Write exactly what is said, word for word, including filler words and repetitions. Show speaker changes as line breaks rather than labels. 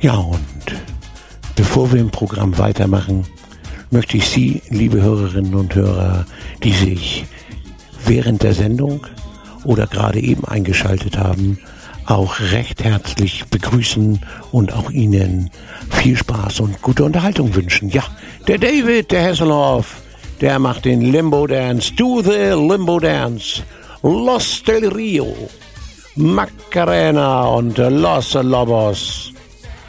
Ja, und bevor wir im Programm weitermachen, möchte ich Sie, liebe Hörerinnen und Hörer, die sich während der Sendung oder gerade eben eingeschaltet haben, auch recht herzlich begrüßen und auch Ihnen viel Spaß und gute Unterhaltung wünschen. Ja, der David, der Hasselhoff, der macht den Limbo Dance. Do the Limbo Dance. Los del Rio, Macarena und Los Lobos.